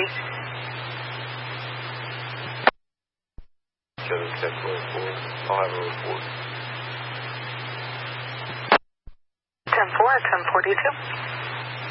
please. Kevin 10-4, I'll have a report. 10-4, 1042.